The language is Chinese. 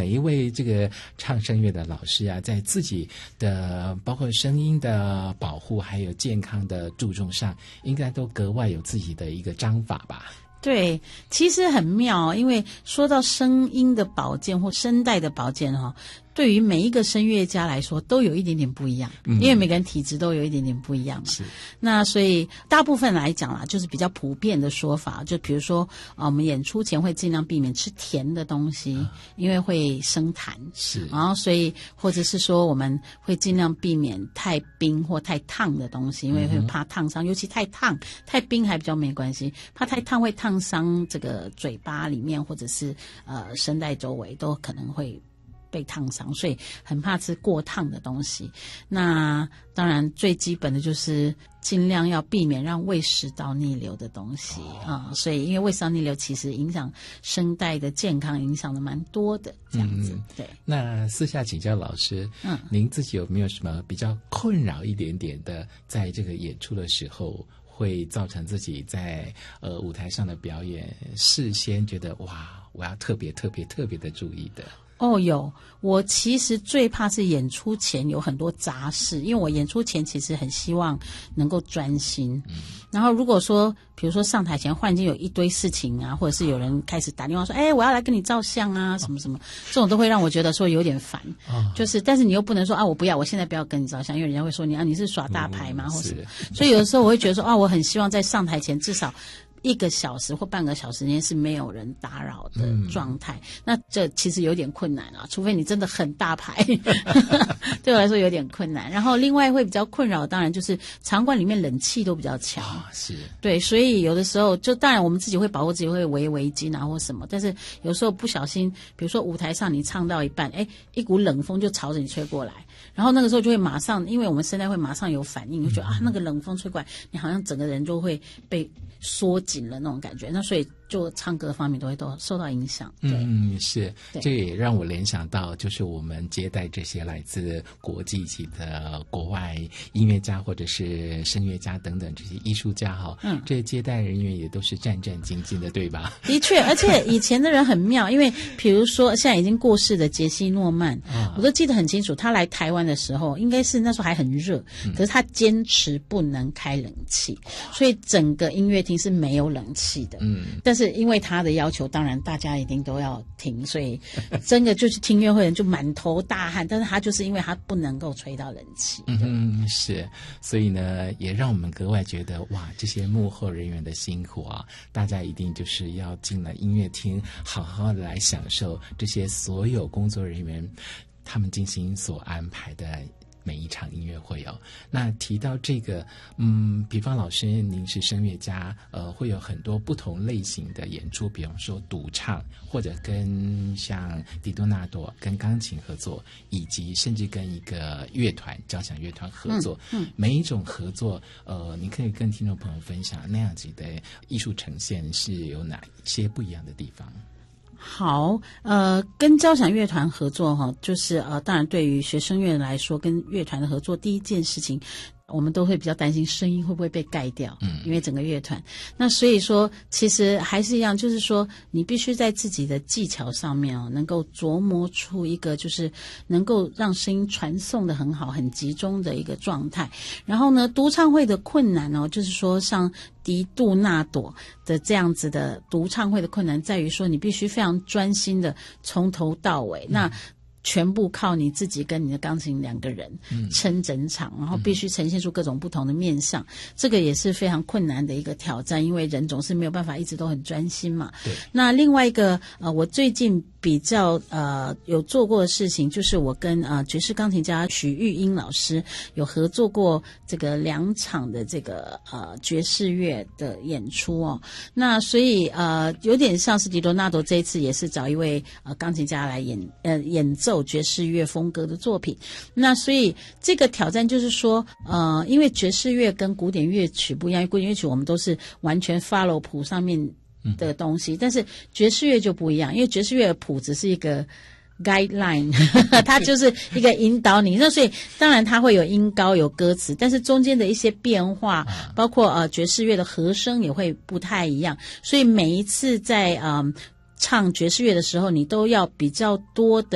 每一位这个唱声乐的老师啊，在自己的包括声音的保护还有健康的注重上，应该都格外有自己的一个章法吧。 对，其实很妙，因为说到声音的保健或声带的保健对于每一个声乐家来说都有一点点不一样，因为每个人体质都有一点点不一样嘛。 是， 那所以大部分来讲啦，就是比较普遍的说法，就比如说我们演出前会尽量避免吃甜的东西，因为会生痰。 是， 然后所以或者是说我们会尽量避免太冰或太烫的东西，因为会怕烫伤，尤其太烫太冰还比较没关系，怕太烫会烫伤这个嘴巴里面或者是声带周围都可能会被烫伤，所以很怕吃过烫的东西。那当然最基本的就是尽量要避免让胃食道逆流的东西所以因为胃食道逆流其实影响声带的健康，影响的蛮多的这样子。对， 那私下请教老师，您自己有没有什么比较困扰一点点的，在这个演出的时候会造成自己在舞台上的表演事先觉得哇，我要特别的注意的？ 有，我其实最怕是演出前有很多杂事，因为我演出前其实很希望能够专心。然后如果说比如说上台前忽然间有一堆事情啊，或者是有人开始打电话说我要来跟你照相啊什么什么，这种都会让我觉得说有点烦。就是但是你又不能说我不要，我现在不要跟你照相，因为人家会说你是耍大牌嘛或什么。所以有的时候我会觉得说我很希望在上台前至少1个小时或半个小时内是没有人打扰的状态。那这其实有点困难啊，除非你真的很大牌对我来说有点困难。然后另外会比较困扰当然就是场馆里面冷气都比较强是， 对，所以有的时候就当然我们自己会保护自己，会围围巾啊或什么，但是有时候不小心比如说舞台上你唱到一半一股冷风就朝着你吹过来，然后那个时候就会马上，因为我们声带会马上有反应，就觉得那个冷风吹过来，你好像整个人就会被缩紧了那种感觉，那所以就唱歌方面都会受到影响。 是，这也让我联想到就是我们接待这些来自国际级的国外音乐家或者是声乐家等等这些艺术家这些接待人员也都是战战兢兢的，对吧？ 的确，而且以前的人很妙，因为比如说现在已经过世的杰西诺曼我都记得很清楚，他来台湾的时候应该是那时候还很热可是他坚持不能开冷气所以整个音乐厅是没有冷气的但是因为他的要求，当然大家一定都要听，所以真的就是听音乐会人就满头大汗，但是他就是因为他不能够吹到冷气是，所以呢也让我们格外觉得哇，这些幕后人员的辛苦大家一定就是要进了音乐厅好好的来享受这些所有工作人员他们精心所安排的每一场音乐会那提到这个比方老师您是声乐家会有很多不同类型的演出，比方说独唱或者跟像迪多纳多跟钢琴合作，以及甚至跟一个乐团交响乐团合作每一种合作你可以跟听众朋友分享那样子的艺术呈现是有哪些不一样的地方？ 好，跟交响乐团合作就是当然对于学声乐来说，跟乐团的合作第一件事情我们都会比较担心声音会不会被盖掉因为整个乐团那所以说其实还是一样，就是说你必须在自己的技巧上面能够琢磨出一个就是能够让声音传送的很好很集中的一个状态。然后呢独唱会的困难就是说像迪杜纳朵的这样子的独唱会的困难在于说你必须非常专心的从头到尾那全部靠你自己跟你的钢琴2个人撑整场然后必须呈现出各种不同的面向这个也是非常困难的一个挑战，因为人总是没有办法一直都很专心嘛。 对。 那另外一个我最近比较有做过的事情，就是我跟爵士钢琴家许玉英老师有合作过这个2场的这个爵士乐的演出那所以有点像是迪多纳多这一次也是找一位钢琴家来演奏爵士乐风格的作品。那所以这个挑战就是说因为爵士乐跟古典乐曲不一样，因为古典乐曲我们都是完全 follow 谱上面的东西但是爵士乐就不一样，因为爵士乐的谱只是一个 guideline 它就是一个引导你那所以当然它会有音高有歌词，但是中间的一些变化包括爵士乐的和声也会不太一样，所以每一次在唱爵士乐的时候你都要比较多的